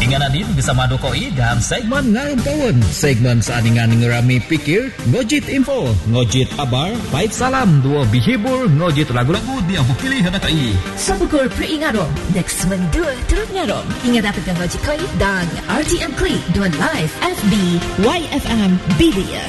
Ingananin bersama Dokoi dan segmen Ngayon Kawan. Segmen seandingan ngerami pikir, ngojit info, ngojit kabar, pahit salam, dua bihibur, ngojit lagu-lagu dia bukili hadakai. Sabukur peringatong, next mendua turut ngarong. Ingat dapatkan ngojit koi dan RTM Klik, Duan Live, FB, YFM, Bilia.